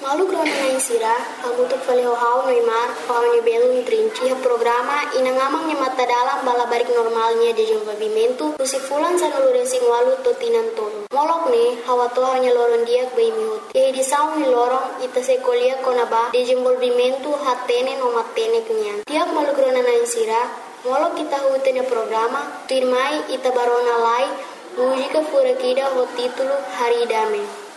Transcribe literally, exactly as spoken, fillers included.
Malu krona na insira, hamutuk faleho hao noimar, hao ni belum trinci ha programa inangamang ni mata dalam bala barik normalnya di desenvolvimento, kusi fulan sa nalurensing walu totinan tolo. Molok ne, hawa toha nya loron diak bai mihut. Kaya di saung ni lorong, ita se kolia konaba, desenvolvimento hatene no matene kenyan. Tiap malu krona na insira, molok kita hutene programa, tuirmai ita barona lai, mujika furakida ho titulo hari dame.